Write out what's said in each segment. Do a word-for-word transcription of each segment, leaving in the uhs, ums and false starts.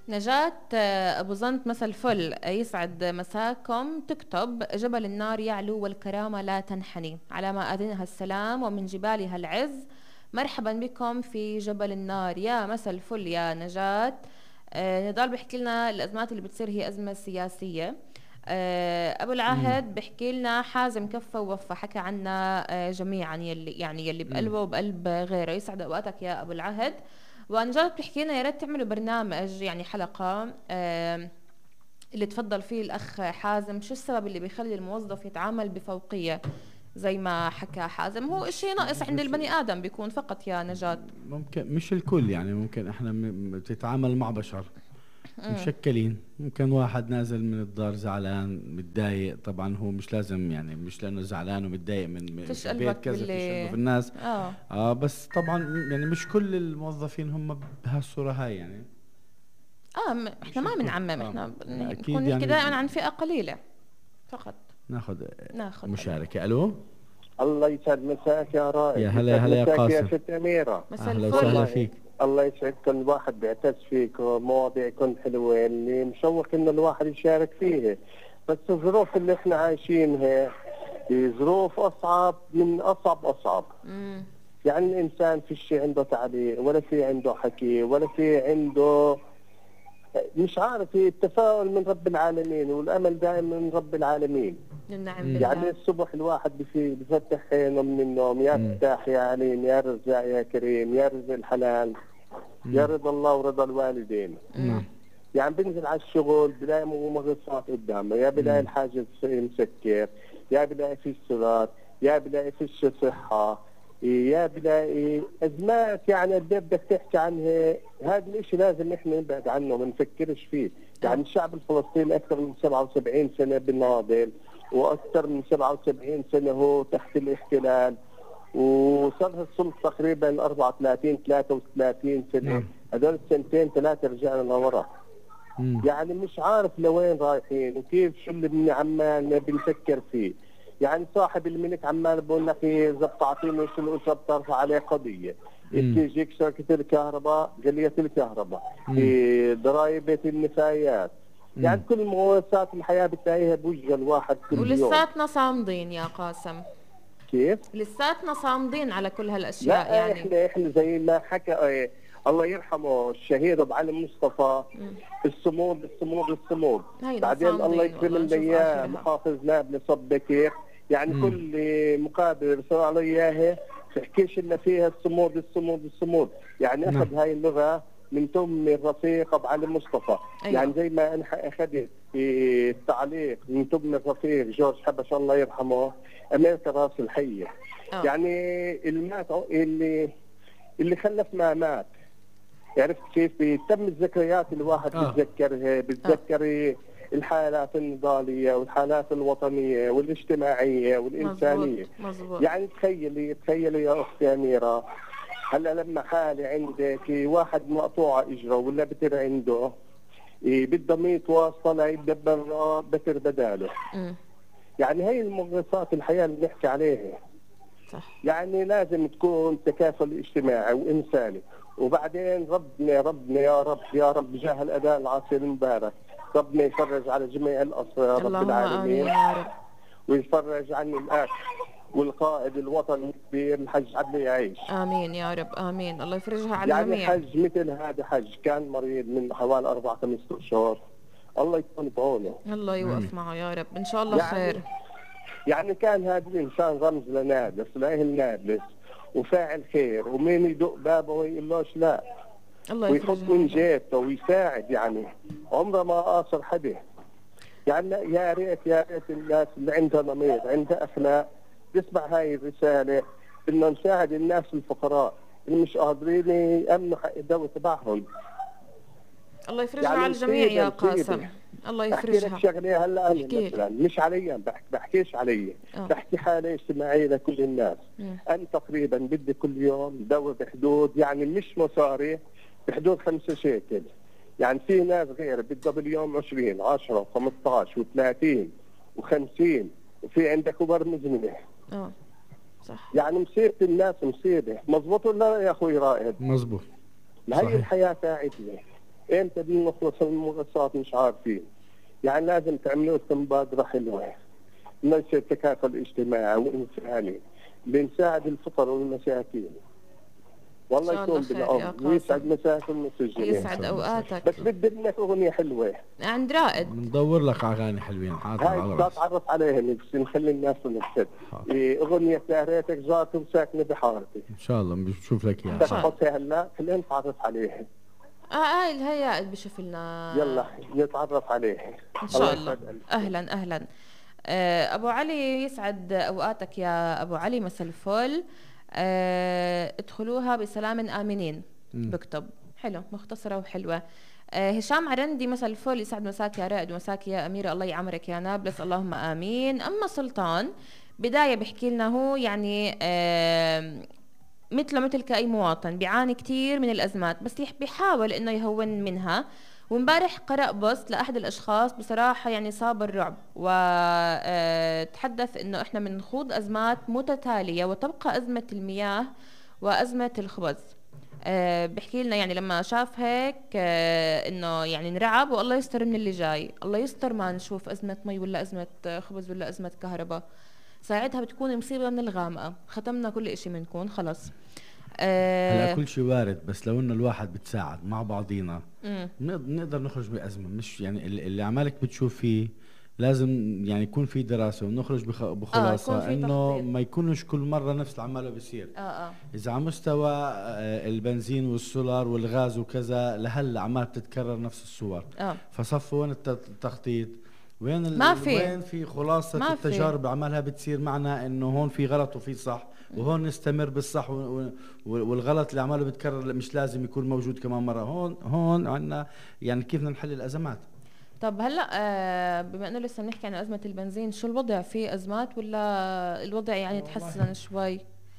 نجاة آه، أبو زنط مساء الفل، آه، يسعد مساكم. تكتب: جبل النار يعلو والكرامة لا تنحني، على ما أذنها السلام ومن جبالها العز. مرحبا بكم في جبل النار. يا مساء الفل يا نجاة. آه، نضال بيحكي لنا الأزمات اللي بتصير هي أزمة سياسية. آه، أبو امم العهد بيحكي لنا: حازم كفى ووفى، حكى عنا آه، جميعا يلي يعني يلي امم بقلبه وبقلب غيره. يسعد أوقاتك يا أبو العهد. وأنجاد بتحكي لنا: يا ريت تعملوا برنامج، يعني حلقة، آم، اللي تفضل فيه الأخ حازم، شو السبب اللي بيخلي الموظف يتعامل بفوقية زي ما حكى حازم. هو إشي ناقص مش عند مش البني آدم بيكون فقط يا نجاة. ممكن مش الكل، يعني ممكن احنا م- م- بتتعامل مع بشر مشكلين. ممكن واحد نازل من الدار زعلان متضايق، طبعا هو مش لازم، يعني مش لانه زعلان ومتضايق من م- فيش في البيت قلبك كذا فيش قلبه باللي في الناس. اه اه بس طبعا م- يعني مش كل الموظفين هم بهالصورة هاي يعني. اه م- احنا مش ما الكل، بنعمم، اه احنا بن- اكيد بنكون نحكي يعني. دائما عن فئة قليلة فقط. ناخذ ناخذ هلا. مشاركة. الو. الله يسعد مساك يا يا رائد، هلا يا يسعد هلا يا مساك يا قاسم. ست أميرة. مساء اهلا وسهلا الفل. والله فيك. الله يسعدكم، الواحد بيعتز فيكم، مواضيعكم حلوة اللي مشوق إنه الواحد يشارك فيها. بس الظروف اللي إحنا عايشينها هي ظروف أصعب من أصعب أصعب. امم يعني الإنسان في شيء عنده تعليق، ولا في عنده حكي، ولا في عنده، مش عارف، التفاؤل من رب العالمين والأمل دائما من رب العالمين. النعم امم يعني بالله. الصبح الواحد بفي- بفتح عينه من النوم، يا امم فتاح يا عليم يا رزاق يا كريم يا رزق الحلال يا امم رضا الله ورضا الوالدين. امم نعم. يعني بنزل على الشغل بلاقي مغصات قدامه، يا بلاقي امم الحاجز مسكر، يا بلاقي فيش صلاة، يا بلاقي فيش صحة، يا بلاقي أزمات. يعني قد إيه بدك تحكي عنها؟ هذا الإشي لازم إحنا نبعد عنه ما نفكرش فيه. اه يعني الشعب الفلسطيني أكثر من سبعة وسبعين سنة بالناضل، وأكثر من سبعة وسبعين سنة هو تحت الاحتلال، وصار السلطة تقريبا أربعة وثلاثين ثلاثة وثلاثين سنة. نعم. هذول السنتين ثلاثة رجعنا لورا. امم يعني مش عارف لوين رايحين وكيف، شو اللي من عمال بنفكر فيه. يعني صاحب الملك عمال بقول لك إيه، زبط اعطيني شو الاسره بترفع عليه قضيه، امم بتيجيك شركه الكهرباء قليه الكهرباء، امم إيه، ضرائب النفايات. يعني امم كل مؤسسات الحياه بتلاقيها بوجه الواحد كل يوم. ولساتنا صامدين يا قاسم. كيف؟ لساتنا صامدين على كل هالاشياء لا يعني. احنا احنا زي ما حكى إيه، الله يرحمه الشهيد ابو علي مصطفى، مم. الصمود الصمود الصمود. هينا بعدين الله صامدين يكرم والله، لنا نشوف اياه اخرها. محافظ نابلس صب كيف. يعني امم كل مقابله بيصير على اياها تحكيش الا فيها الصمود الصمود الصمود. يعني نعم. اخذ هاي اللغه من تم الرفيق ابو علي مصطفى. يعني ايوه. زي ما انا اخذت في التعليق من تم الرفيق جورج حبش الله يرحمه، امريكا راس الحيه. اه يعني اللي مات اللي اللي خلف ما مات. عرفت كيف؟ تم الذكريات الواحد اه. بتذكرها، اه بتذكر الحالات النضالية والحالات الوطنية والاجتماعية مزبوط والإنسانية. مزبوط. يعني تخيلي تخيلي يا أختي أميرة، هلا لما حالة عندك واحد مقطوعة إجره ولا بتر عنده، إيه، بده مية واصلة يدبر بتر بداله. امم يعني هي المنغصات الحياة اللي بنحكي عليها. صح. يعني لازم تكون تكافل اجتماعي وإنساني. وبعدين ربنا ربنا يا رب يا رب بجاه الأداء العاصر المبارك، ربنا يفرج على جميع الأسرى يا رب اللهم العالمين، امين يا رب. ويفرج عن الأخ والقائد الوطني الكبير الحج عدلي يعيش. امين يا رب امين. الله يفرجها على يعني الجميع. حج مثل هذا حج كان مريض من حوالي أربع خمس أشهر، الله يكون بعونه. الله امين. يوقف معه يا رب، ان شاء الله يعني خير. يعني كان هذا الإنسان رمز لنابلس لأهل نابلس، وفاعل خير، ومين يدق بابه ويقول لهش لا، الله ويحط يفرجها من عليه. جيبته ويساعد. يعني عمره ما قاصر حدا. يعني يا ريت يا ريت الناس اللي عندها ضمير عندها اخلاق تسمع هاي الرساله، انه نساعد الناس الفقراء اللي مش قادرين يامنوا حق الدواء تبعهم. الله يفرجها يعني على الجميع مصيبه يا مصيبه. قاسم. الله احكي لك يفرجها. شغله، هلا انا احكي لي. مثلا مش علي، بحكي بحكيش علي، اه بحكي حاله اجتماعيه لكل الناس. مم. انا تقريبا بدي كل يوم دواء بحدود، يعني مش مصاري، بحدود خمسة شيكل. يعني في ناس غير بدها باليوم عشرين عشرة و15 و30 و50، وفي عندك كبر مزمنه. اه صح. يعني مصيبه الناس مصيبه، مزبوط ولا يا اخوي رائد؟ مزبوط. ما هي صحيح. الحياه تاعتنا. امتى بدنا نخلص من المنغصات مش عارفين. يعني لازم تعملوا مبادرة حلوة ننشر التكافل الاجتماعي والإنساني لنساعد الفقراء والمساكين. والله يكون بالعون ويسعد مساكن المسجنين. يسعد اوقاتك. بس بدي منك اغنيه حلوه عند رائد. بندور لك اغاني حلوين. حاضر. هاي بدي اتعرف عليهم بس نخلي الناس تنكتب. إيه اغنيه يا ريتك جارتي وساكنه بحارتي. ان شاء الله بنشوف لك اياها. بدك تحطها هلا خلينا نتعرف عليها. اه هاي الهيا بشوف لنا. يلا نتعرف عليها ان شاء الله. اهلا اهلا. آه ابو علي يسعد اوقاتك يا ابو علي، مساء الفل. آه ادخلوها بسلام آمنين. م. بكتب حلو، مختصرة وحلوة. آه هشام عرندي مساء الفل، يسعد مساك يا رائد ومساك يا أميرة، الله يعمرك يا نابلس، اللهم آمين. أما سلطان بداية بيحكي لنا هو يعني آه مثله مثل كأي مواطن بيعاني كتير من الأزمات بس بيحاول إنه يهون منها. ومبارح قرأ بوست لأحد الأشخاص بصراحة يعني صاب الرعب، وتحدث إنه إحنا بنخوض أزمات متتالية وتبقى أزمة المياه وأزمة الخبز. أه بحكي لنا يعني لما شاف هيك أه إنه يعني نرعب، والله يستر من اللي جاي، الله يستر ما نشوف أزمة مي ولا أزمة خبز ولا أزمة كهرباء، ساعتها بتكون مصيبة من الغامقة، ختمنا كل إشي منكون خلص. هلا أه كل شيء وارد، بس لو إنه الواحد بتساعد مع بعضينا نقدر نخرج بأزمة. مش يعني اللي عمالك بتشوف فيه لازم يعني يكون في دراسة ونخرج بخلاصة آه إنه ما يكونش كل مرة نفس العمالة بيصير. آه آه. إذا على مستوى البنزين والسولار والغاز وكذا لهلا عمال بتتكرر نفس الصور. آه. فصفوا وين التخطيط؟ وين ما في وين في خلاصة التجارب عمالها بتصير معنا إنه هون في غلط وفي صح، وهون نستمر بالصح والغلط اللي عماله بتكرر مش لازم يكون موجود كمان مرة. هون هون عنا يعني كيف بدنا نحل الأزمات. طب هلا آه بما انه لسه بنحكي عن ازمه البنزين، شو الوضع؟ في ازمات ولا الوضع يعني تحسن شوي؟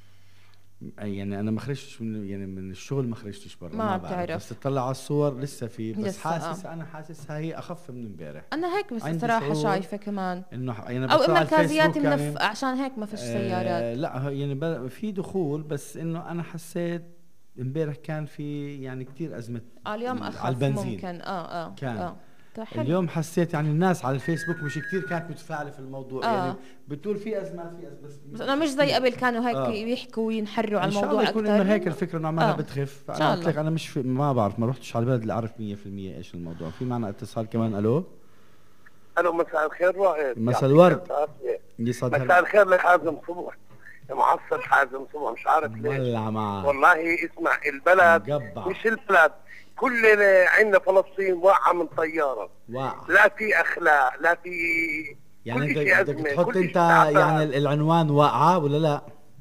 يعني انا ما خرجتش من يعني من الشغل، ما خرجتش برا، ما بتعرف، بس تطلع على الصور لسه في، بس حاسس آه. انا حاسسها هي اخف من امبارح. انا هيك بس صراحه شايفه كمان انه يعني او اما الكازيات منف عشان هيك ما فيش سيارات. آه لا يعني في دخول، بس انه انا حسيت امبارح كان في يعني كتير ازمه آه اليوم اخف ممكن اه اه كان آه. اليوم حسيت يعني الناس على الفيسبوك مش كتير كانت متفاعله في الموضوع. آه. يعني بتقول في ازمات في ازمات بس, بس انا مش زي قبل كانوا هيك آه. يحكوا وينحروا على الموضوع اكثر. ان شاء الله يكون انه هيك الفكره انه عمالها آه. بتخف. انا قلت لك انا مش في ما بعرف، ما رحتش على البلد اللي اعرف مية بالمية ايش الموضوع. في معنا اتصال كمان. الو الو مساء الخير رائد. مساء الورد. مساء الخير لحازم صبح، معصب حازم صبح مش عارف ليش والله. اسمع البلد مقبع. مش البلد كلنا عندنا فلسطين واقعة من طيارة. واقع. لا في أخلاق لا في يعني بدك تحط انت يعني العنوان واقعة ولا لا؟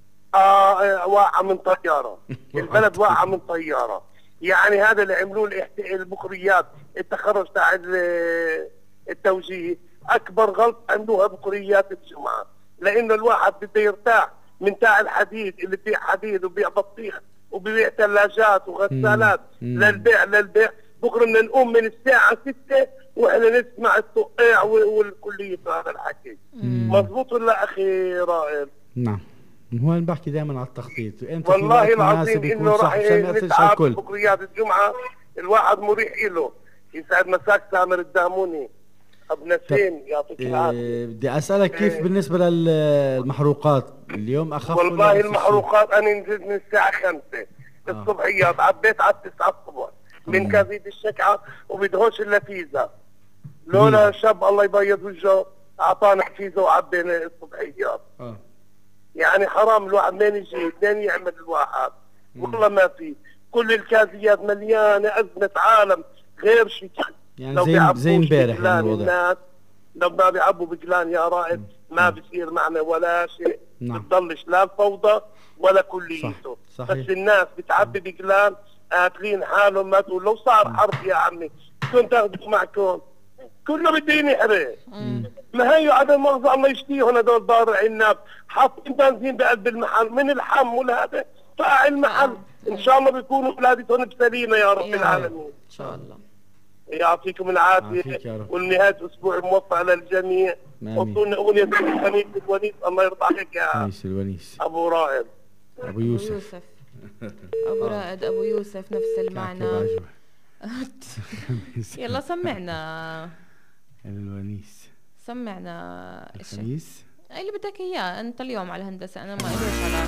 اه واقعة من طيارة. البلد واقعة من طيارة. يعني هذا اللي عملوه البقريات التخرج تاع التوجيه أكبر غلط عملوها بقريات الجمعة، لأنه الواحد بده يرتاح من تاع الحديد اللي بيع حديد وبيع بطيخ وبيبيع ثلاجات وغسالات للبيع للبيع. بكره بدنا نقوم من الساعة ستة واحنا نسمع التقاع والكلية هذا الحكي. مضبوط ولا أخي رائد؟ نعم. هو انا بحكي دائما على التخطيط. والله العظيم انه راح نتعب بكريات الجمعة الواحد مريح له. يسعد مساك سامر الداموني ابن سين يعطيك العافية. بدي اسألك كيف إيه بالنسبة للمحروقات اليوم اخف؟ والله المحروقات انا نزلت من الساعة خمسة الصبحيات عبيت على التسعة الصبح من كازيد الشكعة وبدهوش الا فيزا. لولا شاب الله يبيض وجهه اعطانا فيزا وعبينا الصبحيات. اه يعني حرام الواحد منين يجي منين يعمل الواحد. والله ما في، كل الكازيات مليانة أزمة عالم غير شيء. يعني زي زي امبارح يعني الوضع. لو ما بيعبوا بجلان يا رائد ما بصير معنا ولا شيء. نعم. بتضلش لا الفوضى ولا كليته. صح. بس الناس بتعبي بجلان قاتلين حالهم. ما تقول لو صار حرب يا عمي كنت تاخذوا معكم كله بده ينحرق. ما هي عدم مؤاخذة الله يشتيهم هدول ضارع الناب حاطين بنزين بقلب المحل من الحم هذا طاع المحل. ان شاء الله بيكونوا اولادهم بسليمه يا رب العالمين. ان شاء الله. يعطيكم العافيه ونهايه اسبوع موفق للجميع. وصلنا اغنيه الخميس الونيس الله يرضى عليك يا الونيس ابو رائد. ابو يوسف ابو رائد ابو يوسف نفس المعنى. الخميس. يلا سمعنا الونيس. سمعنا إشي الخميس اللي بدك اياه انت اليوم على الهندسة، انا ما إليش علاقة.